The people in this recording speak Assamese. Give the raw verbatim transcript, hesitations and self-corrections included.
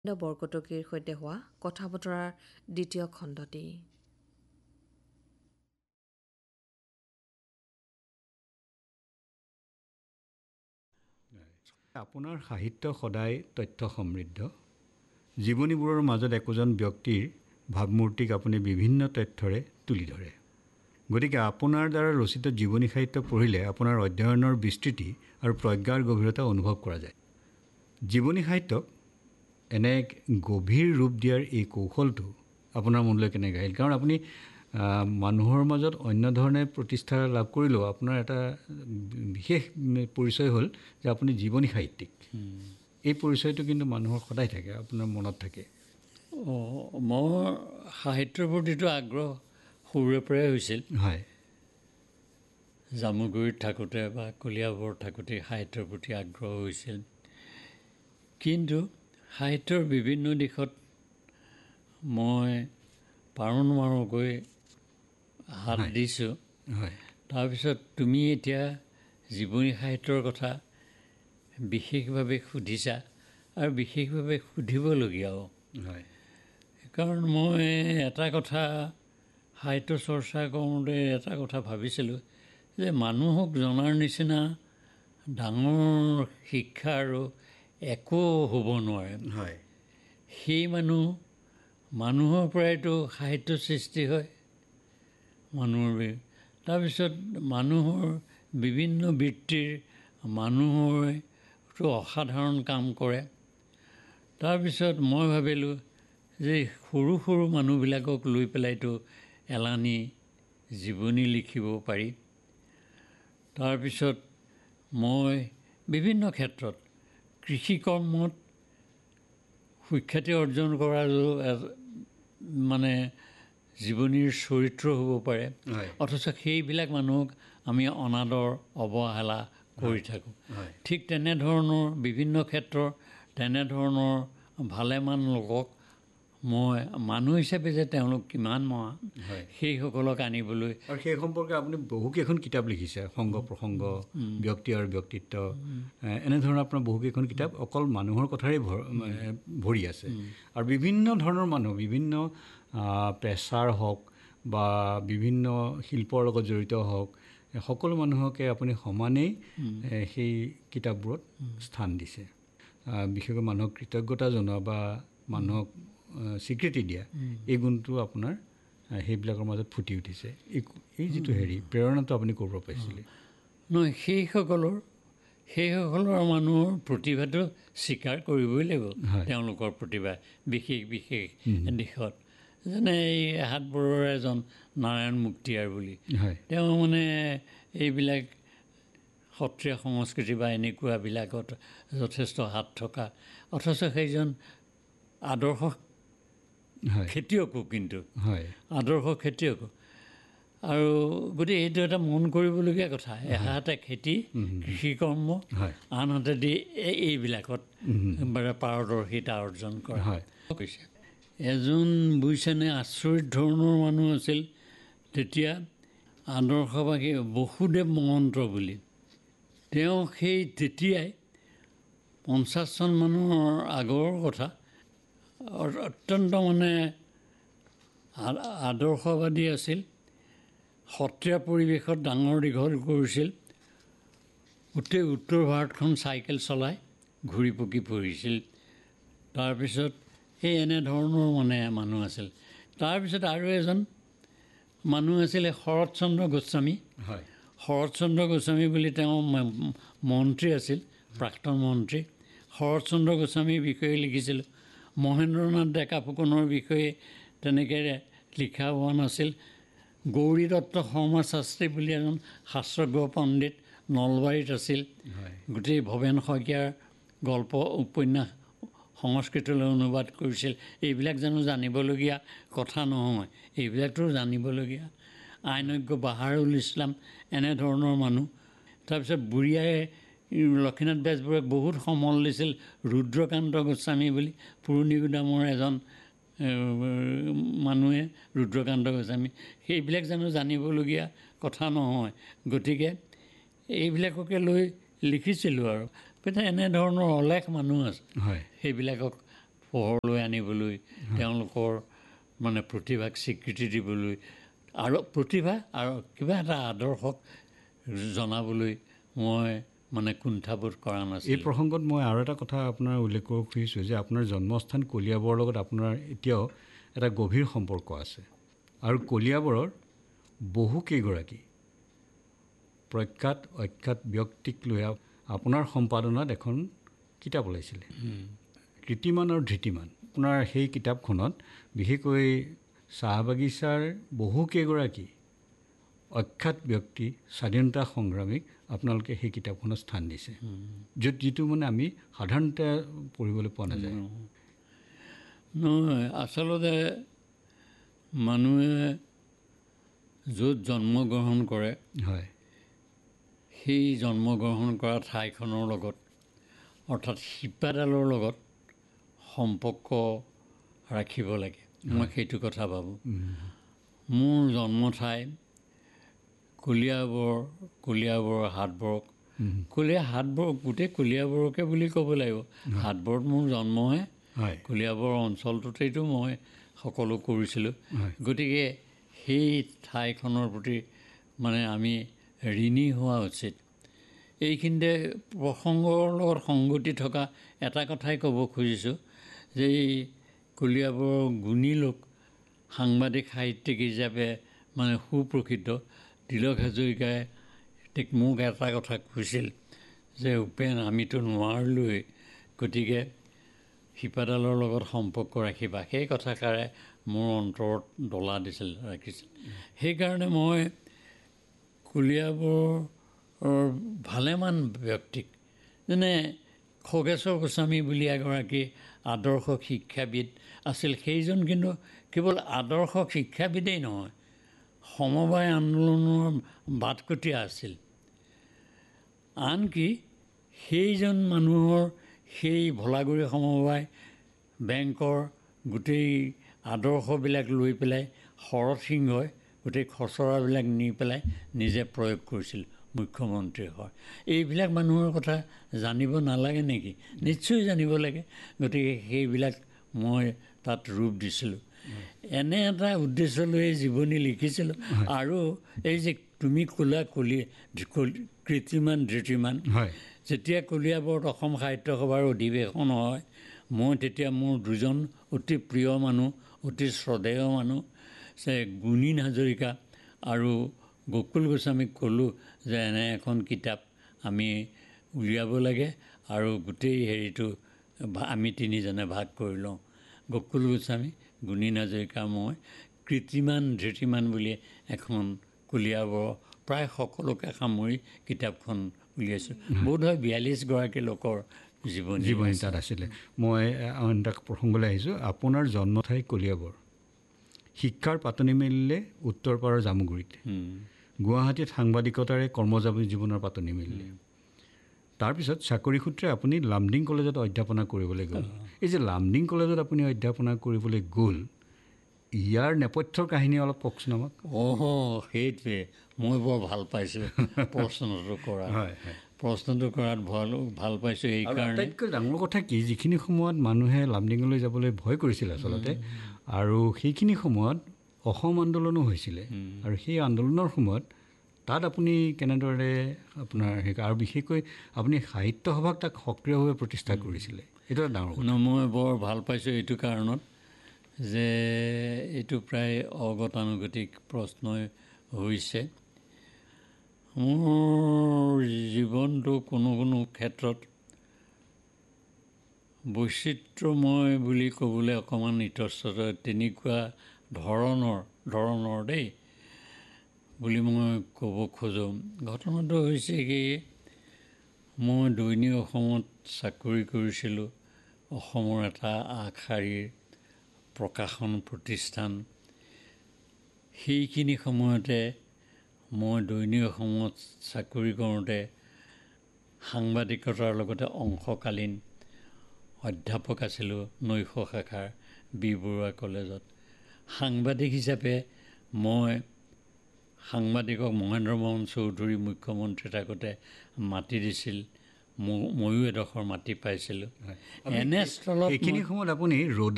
বৰকটকীৰ সৈতে হোৱা কথা বতৰাৰ দ্বিতীয় খণ্ডটি। আপোনাৰ সাহিত্য সদায় তথ্য সমৃদ্ধ। জীৱনীবোৰৰ মাজত একোজন ব্যক্তিৰ ভাৱমূৰ্তিক আপুনি বিভিন্ন তথ্যৰে তুলি ধৰে। গতিকে আপোনাৰ দ্বাৰা ৰচিত জীৱনী সাহিত্য পঢ়িলে আপোনাৰ অধ্যয়নৰ বিস্তৃতি আৰু প্ৰজ্ঞাৰ গভীৰতা অনুভৱ কৰা যায়। জীৱনী সাহিত্যক এনে এক গভীৰ ৰূপ দিয়াৰ এই কৌশলটো আপোনাৰ মনলৈ কেনেকৈ আহিল? কাৰণ আপুনি মানুহৰ মাজত অন্য ধৰণে প্ৰতিষ্ঠা লাভ কৰিলেও আপোনাৰ এটা বিশেষ পৰিচয় হ'ল যে আপুনি জীৱনী সাহিত্যিক। এই পৰিচয়টো কিন্তু মানুহৰ সদায় থাকে, আপোনাৰ মনত থাকে। অঁ, মোৰ সাহিত্যৰ প্ৰতিটো আগ্ৰহ সৰুৰে পৰাই হৈছিল। হয়, জামুগুৰিত থাকোঁতে বা কলিয়াবৰত থাকোঁতে সাহিত্যৰ প্ৰতি আগ্ৰহ হৈছিল। কিন্তু সাহিত্যৰ বিভিন্ন দিশত মই পাৰো নোৱাৰোকৈ হাত হয়, দিছোঁ। হয়, তাৰপিছত তুমি এতিয়া জীৱনী সাহিত্যৰ কথা বিশেষভাৱে সুধিছা আৰু বিশেষভাৱে সুধিবলগীয়াও। হয়, কাৰণ মই এটা কথা সাহিত্য চৰ্চা কৰোঁতে এটা কথা ভাবিছিলোঁ যে মানুহক জনাৰ নিচিনা ডাঙৰ শিক্ষা আৰু একো হ'ব নোৱাৰে। হয়, সেই মানুহ মানুহৰ পৰাইতো সাহিত্য সৃষ্টি হয়। মানুহৰ তাৰপিছত মানুহৰ বিভিন্ন বৃত্তিৰ মানুহৰতো অসাধাৰণ কাম কৰে। তাৰপিছত মই ভাবিলোঁ যে সৰু সৰু মানুহবিলাকক লৈ পেলাইতো এলানি জীৱনী লিখিব পাৰি। তাৰপিছত মই বিভিন্ন ক্ষেত্ৰত কৃষি কৰ্মত সুখ্যাতি অৰ্জন কৰা মানে জীৱনীৰ চৰিত্ৰ হ'ব পাৰে। হয়, অথচ সেইবিলাক মানুহক আমি অনাদৰ অৱহেলা কৰি থাকোঁ। হয়, ঠিক তেনেধৰণৰ বিভিন্ন ক্ষেত্ৰৰ তেনেধৰণৰ ভালেমান লোকক মই মানুহ হিচাপে যে তেওঁলোক কিমান মহান হয়, সেইসকলক আনিবলৈ। আৰু সেই সম্পৰ্কে আপুনি বহুকেইখন কিতাপ লিখিছে, সংগ প্ৰসংগ, ব্যক্তি আৰু ব্যক্তিত্ব, এনেধৰণৰ আপোনাৰ বহুকেইখন কিতাপ অকল মানুহৰ কথাৰেই ভৰি আছে। আৰু বিভিন্ন ধৰণৰ মানুহ, বিভিন্ন পেছাৰ হওক বা বিভিন্ন শিল্পৰ লগত জড়িত হওক, সকলো মানুহকে আপুনি সমানেই সেই কিতাপবোৰত স্থান দিছে। বিশেষকৈ মানুহক কৃতজ্ঞতা জনোৱা বা মানুহক স্বীকৃতি দিয়া, এই গুণটো আপোনাৰ সেইবিলাকৰ মাজত ফুটি উঠিছে। এই এই যিটো হেৰি প্ৰেৰণাটো আপুনি ক'ৰ পৰা পাইছিলে? নহয়, সেইসকলৰ সেইসকলৰ মানুহৰ প্ৰতিভাটো স্বীকাৰ কৰিবই লাগিব। তেওঁলোকৰ প্ৰতিভা বিশেষ বিশেষ দিশত, যেনে এই হাতবৰৰ এজন নাৰায়ণ মুক্তিয়াৰ বুলি, তেওঁ মানে এইবিলাক সত্ৰীয়া সংস্কৃতি বা এনেকুৱাবিলাকত যথেষ্ট হাত থকা, অথচ সেইজন আদৰ্শ খেতিয়কো, কিন্তু আদৰ্শ খেতিয়কো। আৰু গতিকে এইটো এটা মন কৰিবলগীয়া কথা। এহাতে খেতি কৃষি কৰ্ম, আনহাতে দি এইবিলাকত পাৰদৰ্শিতা অৰ্জন কৰা হৈছে। এজন বুজিছেনে আচৰিত ধৰণৰ মানুহ আছিল তেতিয়া, আদৰ্শবাদী বসুদেৱ মহন্ত বুলি। তেওঁ সেই তেতিয়াই পঞ্চাছজন মানুহৰ আগৰ কথা, অত্যন্ত মানে আদৰ্শবাদী আছিল। সত্ৰীয়া পৰিৱেশত ডাঙৰ দীঘল কৰিছিল। গোটেই উত্তৰ ভাৰতখন চাইকেল চলাই ঘূৰি পকি ফুৰিছিল। তাৰপিছত সেই এনেধৰণৰ মানে মানুহ আছিল। তাৰপিছত আৰু এজন মানুহ আছিলে শৰৎচন্দ্ৰ গোস্বামী। শৰৎচন্দ্ৰ গোস্বামী বুলি তেওঁ মন্ত্ৰী আছিল, প্ৰাক্তন মন্ত্ৰী। শৰৎচন্দ্ৰ গোস্বামীৰ বিষয়ে লিখিছিলোঁ। মহেন্দ্ৰনাথ ডেকা ফুকনৰ বিষয়ে তেনেকৈ লিখা হোৱা নাছিল। গৌৰী দত্ত শৰ্মা শাস্ত্ৰী বুলি এজন শাস্ত্ৰজ্ঞ পণ্ডিত নলবাৰীত আছিল। গোটেই ভৱেন শইকীয়াৰ গল্প উপন্যাস সংস্কৃতলৈ অনুবাদ কৰিছিল। এইবিলাক জানো জানিবলগীয়া কথা নহয়? এইবিলাকতো জানিবলগীয়া। আইনজ্ঞ বাহাৰুল ইছলাম এনেধৰণৰ মানুহ। তাৰপিছত বুঢ়ীয়াই লক্ষ্মীনাথ বেজবৰুৱাক বহুত সমল দিছিল। ৰুদ্ৰকান্ত গোস্বামী বুলি পুৰণি গুদামৰ এজন মানুহে, ৰুদ্ৰকান্ত গোস্বামী। সেইবিলাক জানো জানিবলগীয়া কথা নহয়? গতিকে এইবিলাককে লৈ লিখিছিলোঁ। আৰু এনেধৰণৰ অলেখ মানুহ আছে, সেইবিলাকক পোহৰলৈ আনিবলৈ, তেওঁলোকৰ মানে প্ৰতিভাক স্বীকৃতি দিবলৈ আৰু প্ৰতিভা আৰু কিবা এটা আদৰ্শক জনাবলৈ মই মানে কুণ্ঠাবোধ কৰা এই নাছিলোঁ। প্ৰসংগত মই আৰু এটা কথা আপোনাৰ উল্লেখ কৰিব খুজিছোঁ যে আপোনাৰ জন্মস্থান কলিয়াবৰৰ লগত আপোনাৰ এতিয়াও এটা গভীৰ সম্পৰ্ক আছে আৰু কলিয়াবৰৰ বহুকেইগৰাকী প্ৰখ্যাত অখ্যাত ব্যক্তিক লৈ আপোনাৰ সম্পাদনাত এখন কিতাপ ওলাইছিলে, কৃতিমান আৰু ধৃতিমান। আপোনাৰ সেই কিতাপখনত বিশেষকৈ চাহ বাগিচাৰ বহুকেইগৰাকী অখ্যাত ব্যক্তি, স্বাধীনতা সংগ্ৰামীক আপোনালোকে সেই কিতাপখনত স্থান দিছে, য'ত যিটো মানে আমি সাধাৰণতে পঢ়িবলৈ পোৱা নাযায়। নহয়, আচলতে মানুহে য'ত জন্মগ্ৰহণ কৰে, হয়, সেই জন্মগ্ৰহণ কৰা ঠাইখনৰ লগত অৰ্থাৎ শিপাডালৰ লগত সম্পৰ্ক ৰাখিব লাগে, মই সেইটো কথা ভাবোঁ। মোৰ জন্ম ঠাই কলিয়াবৰ, কলিয়াবৰ হাটবৰক, কলিয়া হাটবৰক গোটেই কলিয়াবৰকে বুলি ক'ব লাগিব। হাটবৰত মোৰ জন্মহে, হয়, কলিয়াবৰ অঞ্চলটোতেইতো মই সকলো কৰিছিলোঁ। গতিকে সেই ঠাইখনৰ প্ৰতি মানে আমি ঋণী হোৱা উচিত। এইখিনিতে প্ৰসংগৰ লগত সংগতি থকা এটা কথাই ক'ব খুজিছোঁ যে এই কলিয়াবৰৰ গুণী লোক সাংবাদিক সাহিত্যিক হিচাপে মানে সুপ্ৰসিদ্ধ তিলক হাজৰিকাই ঠিক মোক এটা কথা কৈছিল যে উপেন, আমিতো নোৱাৰিলোৱে, গতিকে শিপাডালৰ লগত সম্পৰ্ক ৰাখিবা। সেই কথাষাৰে মোৰ অন্তৰত ডলা দিছিল, ৰাখিছিল। সেইকাৰণে মই কলিয়াবৰৰ ভালেমান ব্যক্তিক, যেনে খগেশ্বৰ গোস্বামী বুলি এগৰাকী আদৰ্শ শিক্ষাবিদ আছিল, সেইজন কিন্তু কেৱল আদৰ্শ শিক্ষাবিদেই নহয়, সমবায় আন্দোলনৰ বাটকটীয়া আছিল। আনকি সেইজন মানুহৰ সেই ভোলাগুৰি সমবায় বেংকৰ গোটেই আদৰ্শবিলাক লৈ পেলাই শৰৎ সিংহই গোটেই খচৰাবিলাক নি পেলাই নিজে প্ৰয়োগ কৰিছিল মুখ্যমন্ত্ৰী হয়। এইবিলাক মানুহৰ কথা জানিব নালাগে নেকি? নিশ্চয় জানিব লাগে। গতিকে সেইবিলাক মই তাত ৰূপ দিছিলোঁ। এনে এটা উদ্দেশ্য লৈ জীৱনী লিখিছিলোঁ। আৰু এই যে তুমি ক'লা কলি কৃতিমান ধৃতিমান, যেতিয়া কলিয়াবৰত অসম সাহিত্য সভাৰ অধিৱেশন হয়, মই তেতিয়া মোৰ দুজন অতি প্ৰিয় মানুহ, অতি শ্ৰদ্ধেয় মানুহ যে গুণীন হাজৰিকা আৰু গকুল গোস্বামীক ক'লোঁ যে এনে এখন কিতাপ আমি উলিয়াব লাগে আৰু গোটেই হেৰিটো আমি তিনিজনে ভাগ কৰি লওঁ। গকুল গোস্বামী, গুণীন হাজৰিকা, মই কৃতিমান ধৃতিমান বুলি এখন কলিয়াবৰ প্ৰায় সকলোকে সামৰি কিতাপখন উলিয়াইছোঁ। বোধ হয় বিয়াল্লিছগৰাকী লোকৰ জীৱনী জীৱনী তাত আছিলে। মই আন এটা প্ৰসংগলৈ আহিছোঁ। আপোনাৰ জন্ম ঠাই কলিয়াবৰ, শিক্ষাৰ পাতনি মেলিলে উত্তৰ পাৰৰ জামুগুৰিত, গুৱাহাটীত সাংবাদিকতাৰে কৰ্মজীৱী জীৱনৰ পাতনি মেলিলে। তাৰপিছত চাকৰি সূত্ৰে আপুনি লামডিং কলেজত অধ্যাপনা কৰিবলৈ গ'ল। এই যে লামডিং কলেজত আপুনি অধ্যাপনা কৰিবলৈ গ'ল, ইয়াৰ নেপথ্যৰ কাহিনী অলপ কওকচোন আমাক। অঁ, সেইটোৱে মই বৰ ভাল পাইছোঁ প্ৰশ্নটো কৰা। হয়, হয়, প্ৰশ্নটো কৰাত ভাল ভাল পাইছোঁ এইকাৰণে। আটাইতকৈ ডাঙৰ কথা কি, যিখিনি সময়ত মানুহে লামডিঙলৈ যাবলৈ ভয় কৰিছিল আচলতে, আৰু সেইখিনি সময়ত অসম আন্দোলনো হৈছিলে, আৰু সেই আন্দোলনৰ সময়ত তাত আপুনি কেনেদৰে আপোনাৰ সেই, আৰু বিশেষকৈ আপুনি সাহিত্য সভাক তাক সক্ৰিয়ভাৱে প্ৰতিষ্ঠা কৰিছিলে, এইটো এটা ডাঙৰ কথা। মই বৰ ভাল পাইছোঁ এইটো কাৰণত যে এইটো প্ৰায় অগতানুগতিক প্ৰশ্নই হৈছে। মোৰ জীৱনটো কোনো কোনো ক্ষেত্ৰত বৈচিত্ৰ্যময় বুলি ক'বলৈ অকণমান ইতস্তত, তেনেকুৱা ধৰণৰ ধৰণৰ দেই বুলি মই ক'ব খোজোঁ। ঘটনাটো হৈছে কি, মই দৈনিক অসমত চাকৰি কৰিছিলোঁ, অসমৰ এটা আগশাৰীৰ প্ৰকাশন প্ৰতিষ্ঠান। সেইখিনি সময়তে মই দৈনিক অসমত চাকৰি কৰোঁতে সাংবাদিকতাৰ লগতে অংশকালীন অধ্যাপক আছিলোঁ নৈশ শাখাৰ বি বৰুৱা কলেজত। সাংবাদিক হিচাপে মই সাংবাদিকক মহেন্দ্ৰ মোহন চৌধুৰী মুখ্যমন্ত্ৰী থাকোঁতে মাতি দিছিল, ম- ময়ো এডোখৰ মাটি পাইছিলোঁ এনে স্থলত সেইখিনি মই- সময়ত আপুনি ৰ'দ